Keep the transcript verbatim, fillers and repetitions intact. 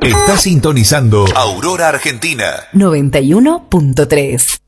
Está sintonizando Aurora Argentina noventa y uno punto tres.